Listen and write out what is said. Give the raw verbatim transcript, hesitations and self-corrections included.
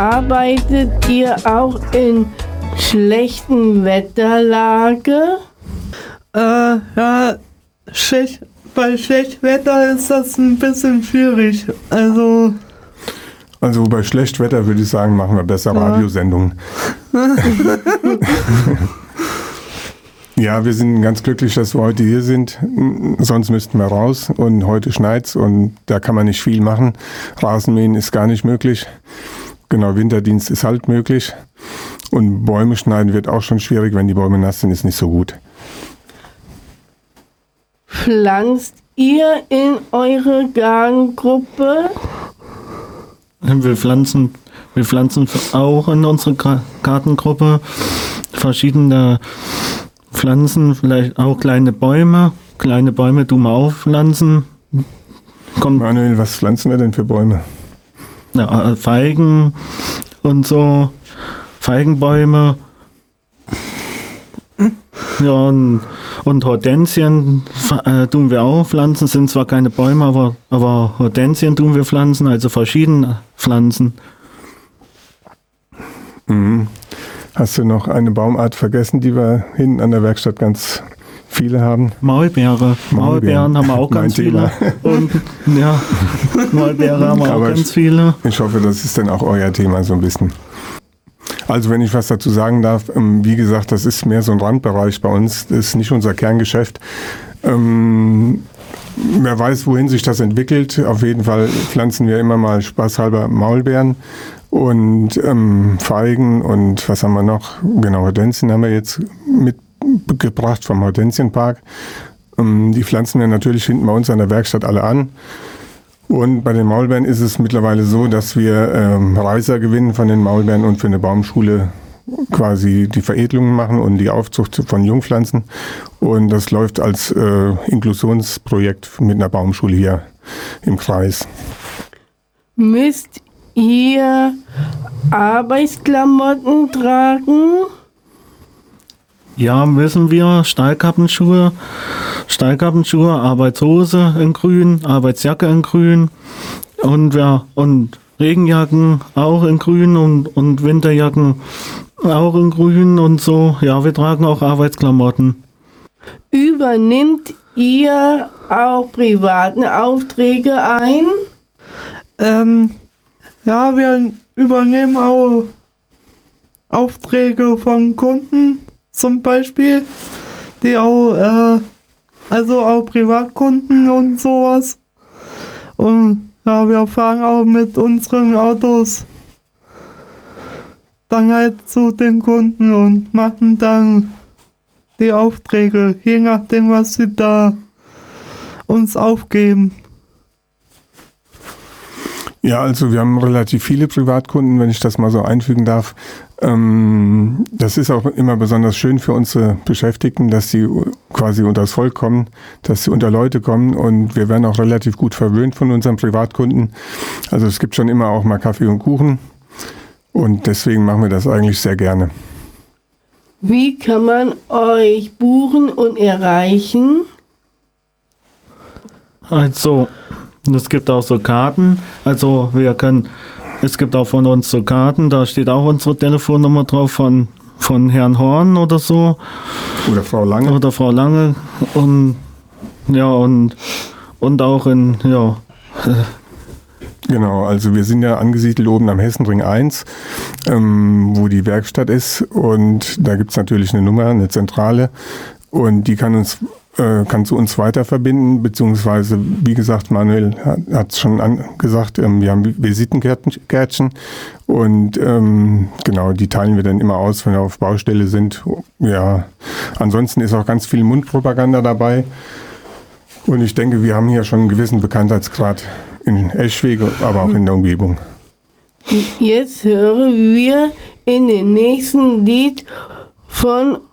Arbeitet ihr auch in schlechten Wetterlage? Äh, ja, schlecht, bei schlechtem Wetter ist das ein bisschen schwierig. Also, Also bei schlechtem Wetter würde ich sagen, machen wir besser Ja. Radiosendungen. Ja, wir sind ganz glücklich, dass wir heute hier sind. Sonst müssten wir raus und heute schneit's und da kann man nicht viel machen. Rasenmähen ist gar nicht möglich. Genau, Winterdienst ist halt möglich. Und Bäume schneiden wird auch schon schwierig, wenn die Bäume nass sind, ist nicht so gut. Pflanzt ihr in eure Gartengruppe? Wir pflanzen, wir pflanzen auch in unserer Gra- Gartengruppe verschiedene Pflanzen, vielleicht auch kleine Bäume. Kleine Bäume tun wir auch pflanzen. Kommt Manuel, was pflanzen wir denn für Bäume? ja, Feigen und so, Feigenbäume. Ja, und, und Hortensien äh, tun wir auch pflanzen, sind zwar keine Bäume, aber, aber Hortensien tun wir pflanzen, also verschiedene Pflanzen. Mhm. Hast du noch eine Baumart vergessen, die wir hinten an der Werkstatt ganz viele haben? Maulbeere. Maulbeeren. Maulbeeren haben wir auch Mein ganz Thema. viele. Und ja, Maulbeere haben wir auch Aber ganz ich- viele. Ich hoffe, das ist dann auch euer Thema so ein bisschen. Also wenn ich was dazu sagen darf, ähm, wie gesagt, das ist mehr so ein Randbereich bei uns, das ist nicht unser Kerngeschäft. Ähm, wer weiß, wohin sich das entwickelt. Auf jeden Fall pflanzen wir immer mal spaßhalber Maulbeeren und ähm, Feigen und was haben wir noch? Genau, Hortensien haben wir jetzt mitgebracht vom Hortensienpark. Ähm, die pflanzen wir natürlich hinten bei uns an der Werkstatt alle an. Und bei den Maulbeeren ist es mittlerweile so, dass wir ähm, Reiser gewinnen von den Maulbeeren und für eine Baumschule quasi die Veredelung machen und die Aufzucht von Jungpflanzen. Und das läuft als äh, Inklusionsprojekt mit einer Baumschule hier im Kreis. Müsst ihr Arbeitsklamotten tragen? Ja, müssen wir. Stahlkappenschuhe, Stahlkappenschuhe, Arbeitshose in grün, Arbeitsjacke in grün und, ja, und Regenjacken auch in grün und, und Winterjacken auch in grün und so. Ja, wir tragen auch Arbeitsklamotten. Übernimmt ihr auch private Aufträge ein? ähm, ja, wir übernehmen auch Aufträge von Kunden, zum Beispiel, die auch, äh, also auch Privatkunden und sowas. Und ja, wir fahren auch mit unseren Autos dann halt zu den Kunden und machen dann die Aufträge, je nachdem, was sie da uns aufgeben. Ja, also wir haben relativ viele Privatkunden, wenn ich das mal so einfügen darf. Ähm, das ist auch immer besonders schön für unsere Beschäftigten, dass sie quasi unter das Volk kommen, dass sie unter Leute kommen und wir werden auch relativ gut verwöhnt von unseren Privatkunden. Also es gibt schon immer auch mal Kaffee und Kuchen und deswegen machen wir das eigentlich sehr gerne. Wie kann man euch buchen und erreichen? Also, es gibt auch so Karten. Also, wir können, es gibt auch von uns so Karten, da steht auch unsere Telefonnummer drauf von, von Herrn Horn oder so. Oder Frau Lange. Oder Frau Lange. Und, ja, und, und auch in, ja, Genau, also wir sind ja angesiedelt oben am Hessenring eins, ähm, wo die Werkstatt ist und da gibt es natürlich eine Nummer, eine Zentrale und die kann uns äh, kann zu uns weiter verbinden, beziehungsweise wie gesagt, Manuel hat es schon an, gesagt, ähm, wir haben Visitenkärtchen und ähm, genau, die teilen wir dann immer aus, wenn wir auf Baustelle sind. Ja, ansonsten ist auch ganz viel Mundpropaganda dabei und ich denke, wir haben hier schon einen gewissen Bekanntheitsgrad in Eschwege, aber auch in der Umgebung. Jetzt hören wir in dem nächsten Lied von